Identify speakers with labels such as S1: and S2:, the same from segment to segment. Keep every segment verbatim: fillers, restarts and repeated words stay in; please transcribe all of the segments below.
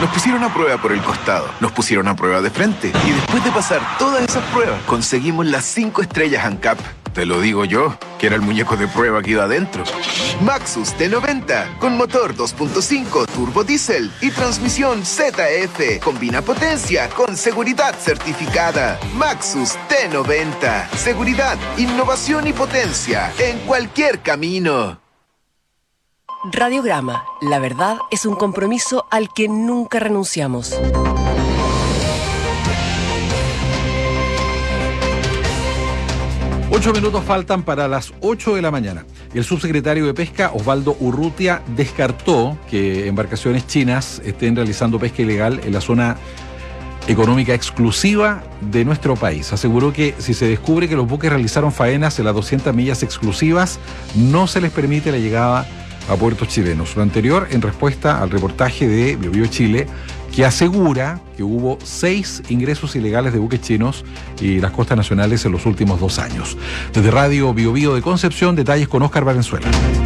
S1: Nos pusieron a prueba por el costado, nos pusieron a prueba de frente y después de pasar todas esas pruebas, conseguimos las cinco estrellas ANCAP. Te lo digo yo, que era el muñeco de prueba que iba adentro. Maxus T noventa, con motor dos punto cinco turbo diésel y transmisión Z F. Combina potencia con seguridad certificada. Maxus T noventa. Seguridad, innovación y potencia en cualquier camino.
S2: Radiograma. La verdad es un compromiso al que nunca renunciamos.
S3: Ocho minutos faltan para las ocho de la mañana. El subsecretario de Pesca, Osvaldo Urrutia, descartó que embarcaciones chinas estén realizando pesca ilegal en la zona económica exclusiva de nuestro país. Aseguró que si se descubre que los buques realizaron faenas en las doscientas millas exclusivas, no se les permite la llegada a puertos chilenos. Lo anterior en respuesta al reportaje de BioBio Chile, que asegura que hubo seis ingresos ilegales de buques chinos y las costas nacionales en los últimos dos años. Desde Radio BioBio de Concepción, detalles con Óscar Valenzuela.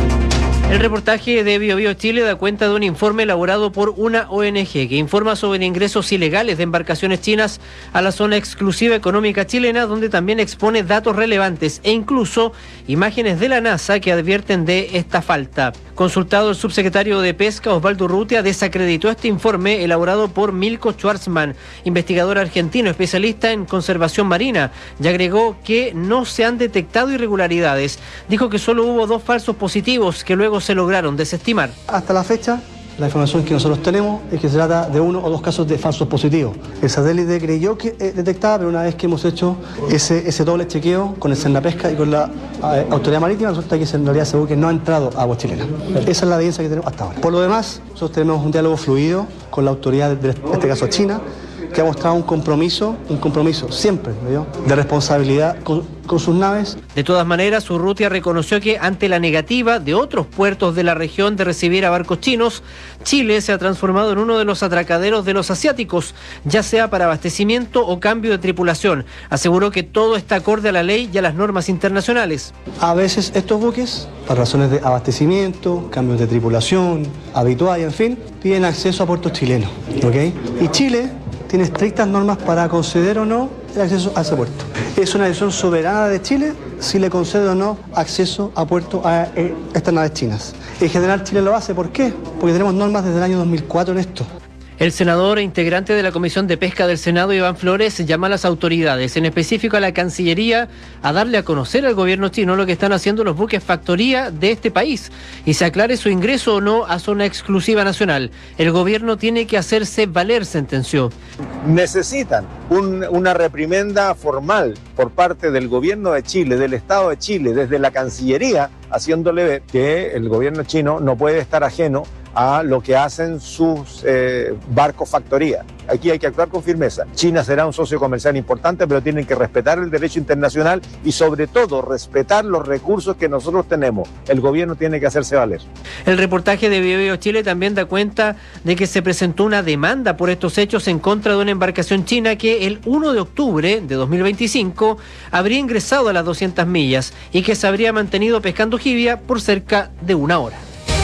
S4: El reportaje de BioBio Chile da cuenta de un informe elaborado por una O N G que informa sobre ingresos ilegales de embarcaciones chinas a la zona exclusiva económica chilena, donde también expone datos relevantes e incluso imágenes de la NASA que advierten de esta falta. Consultado, el subsecretario de Pesca, Osvaldo Urrutia, desacreditó este informe elaborado por Milko Schwarzman, investigador argentino especialista en conservación marina, y agregó que no se han detectado irregularidades. Dijo que solo hubo dos falsos positivos que luego se lograron desestimar.
S5: Hasta la fecha, la información que nosotros tenemos es que se trata de uno o dos casos de falsos positivos. El satélite creyó que eh, detectaba, pero una vez que hemos hecho ese, ese doble chequeo con el Senapesca y con la eh, Autoridad Marítima, resulta que en realidad ese buque no ha entrado a aguas chilenas. Esa es la evidencia que tenemos hasta ahora. Por lo demás, nosotros tenemos un diálogo fluido con la autoridad, de, en este caso China, que ha mostrado un compromiso, un compromiso siempre, ¿no?, de responsabilidad con, con sus naves.
S4: De todas maneras, Urrutia reconoció que ante la negativa de otros puertos de la región de recibir a barcos chinos, Chile se ha transformado en uno de los atracaderos de los asiáticos, ya sea para abastecimiento o cambio de tripulación. Aseguró que todo está acorde a la ley y a las normas internacionales.
S5: A veces estos buques, por razones de abastecimiento, cambios de tripulación, habitual y en fin, piden acceso a puertos chilenos, ¿ok? Y Chile tiene estrictas normas para conceder o no el acceso a ese puerto. Es una decisión soberana de Chile si le concede o no acceso a puerto a estas naves chinas. En general Chile lo hace, ¿por qué? Porque tenemos normas desde el año dos mil cuatro en esto.
S4: El senador e integrante de la Comisión de Pesca del Senado, Iván Flores, llama a las autoridades, en específico a la Cancillería, a darle a conocer al gobierno chino lo que están haciendo los buques factoría de este país y se aclare su ingreso o no a zona exclusiva nacional. El gobierno tiene que hacerse valer, sentenció.
S6: Necesitan un, una reprimenda formal por parte del gobierno de Chile, del Estado de Chile, desde la Cancillería, haciéndole ver que el gobierno chino no puede estar ajeno a lo que hacen sus eh, barcos factoría. Aquí hay que actuar con firmeza. China será un socio comercial importante, pero tienen que respetar el derecho internacional y sobre todo respetar los recursos que nosotros tenemos. El gobierno tiene que hacerse valer.
S4: El reportaje de BioBio Chile también da cuenta de que se presentó una demanda por estos hechos en contra de una embarcación china que el primero de octubre de dos mil veinticinco habría ingresado a las doscientas millas y que se habría mantenido pescando jibia por cerca de una hora.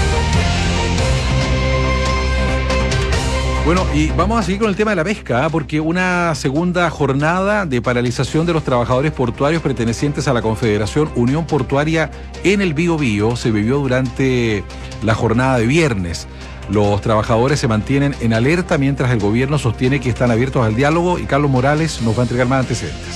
S3: Bueno, y vamos a seguir con el tema de la pesca, ¿eh? Porque una segunda jornada de paralización de los trabajadores portuarios pertenecientes a la Confederación Unión Portuaria en el Biobío se vivió durante la jornada de viernes. Los trabajadores se mantienen en alerta mientras el gobierno sostiene que están abiertos al diálogo y Carlos Morales nos va a entregar más antecedentes.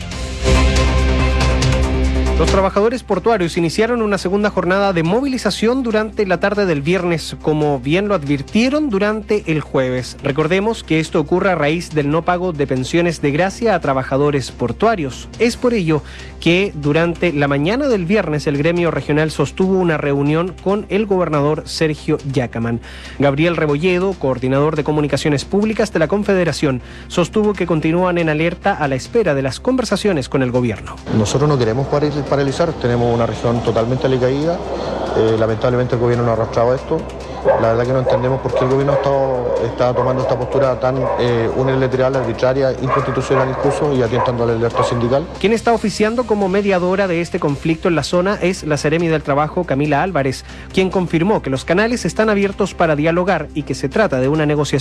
S7: Los trabajadores portuarios iniciaron una segunda jornada de movilización durante la tarde del viernes, como bien lo advirtieron durante el jueves. Recordemos que esto ocurre a raíz del no pago de pensiones de gracia a trabajadores portuarios. Es por ello que durante la mañana del viernes el gremio regional sostuvo una reunión con el gobernador Sergio Yacamán. Gabriel Rebolledo, coordinador de comunicaciones públicas de la Confederación, sostuvo que continúan en alerta a la espera de las conversaciones con el gobierno.
S8: Nosotros no queremos paralizar, tenemos una región totalmente alicaída, eh, lamentablemente el gobierno no ha arrastrado esto, la verdad que no entendemos por qué el gobierno está, está tomando esta postura tan eh, unilateral, arbitraria, inconstitucional incluso y atentando a la libertad sindical.
S7: Quien está oficiando como mediadora de este conflicto en la zona es la Seremi del Trabajo, Camila Álvarez, quien confirmó que los canales están abiertos para dialogar y que se trata de una negociación